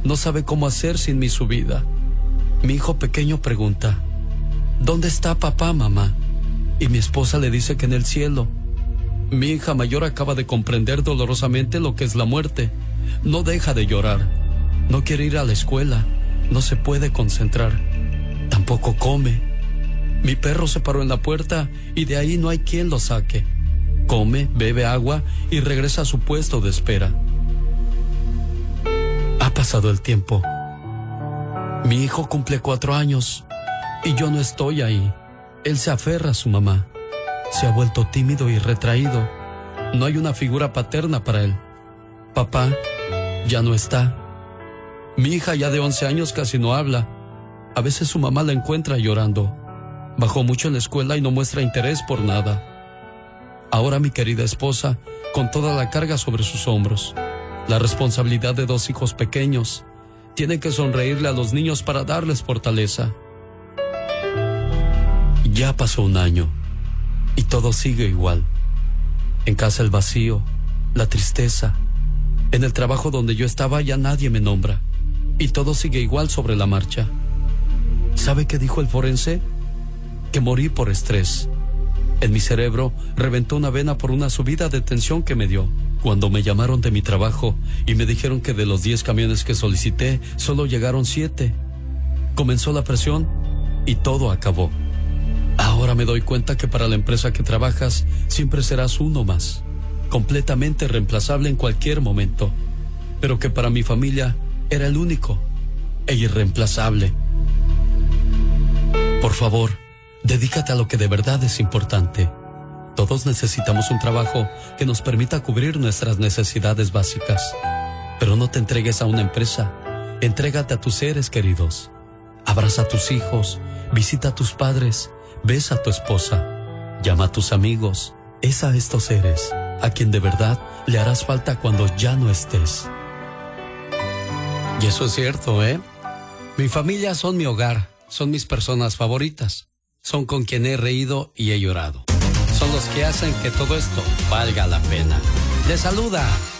No sabe cómo hacer sin mí su vida. Mi hijo pequeño pregunta: ¿dónde está papá, mamá? Y mi esposa le dice que en el cielo. Mi hija mayor acaba de comprender dolorosamente lo que es la muerte. No deja de llorar. No quiere ir a la escuela. No se puede concentrar. Tampoco come. Mi perro se paró en la puerta y de ahí no hay quien lo saque. Come, bebe agua y regresa a su puesto de espera. Ha pasado el tiempo. Mi hijo cumple 4 años y yo no estoy ahí. Él se aferra a su mamá. Se ha vuelto tímido y retraído. No hay una figura paterna para él. Papá ya no está. Mi hija ya de 11 años casi no habla. A veces su mamá la encuentra llorando. Bajó mucho en la escuela y no muestra interés por nada. Ahora mi querida esposa, con toda la carga sobre sus hombros, la responsabilidad de 2 hijos pequeños, tiene que sonreírle a los niños para darles fortaleza. Ya pasó 1 año y todo sigue igual. En casa el vacío, la tristeza. En el trabajo donde yo estaba ya nadie me nombra y todo sigue igual sobre la marcha. ¿Sabe qué dijo el forense? Que morí por estrés. En mi cerebro reventó una vena por una subida de tensión que me dio. Cuando me llamaron de mi trabajo y me dijeron que de los 10 camiones que solicité, solo llegaron 7. Comenzó la presión y todo acabó. Ahora me doy cuenta que para la empresa que trabajas siempre serás uno más, completamente reemplazable en cualquier momento, pero que para mi familia era el único e irreemplazable. Por favor, dedícate a lo que de verdad es importante. Todos necesitamos un trabajo que nos permita cubrir nuestras necesidades básicas. Pero no te entregues a una empresa. Entrégate a tus seres queridos. Abraza a tus hijos, visita a tus padres, besa a tu esposa, llama a tus amigos. Es a estos seres a quien de verdad le harás falta cuando ya no estés. Y eso es cierto, ¿eh? Mi familia son mi hogar, son mis personas favoritas. Son con quien he reído y he llorado. Son los que hacen que todo esto valga la pena. Les saluda